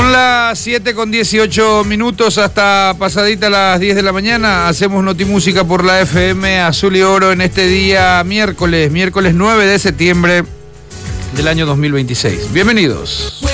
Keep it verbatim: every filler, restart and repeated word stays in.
Son las siete con dieciocho minutos, hasta pasadita las diez de la mañana. Hacemos Notimúsica por la F M Azul y Oro en este día miércoles, miércoles nueve de septiembre del año dos mil veintiséis. Bienvenidos.